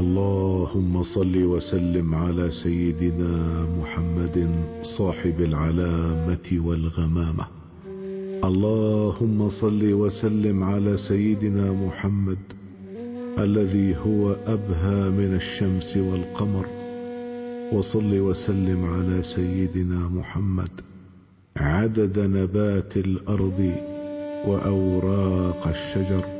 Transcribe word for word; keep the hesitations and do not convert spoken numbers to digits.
اللهم صل وسلم على سيدنا محمد صاحب العلامة والغمامة. اللهم صل وسلم على سيدنا محمد الذي هو أبهى من الشمس والقمر. وصل وسلم على سيدنا محمد عدد نبات الأرض وأوراق الشجر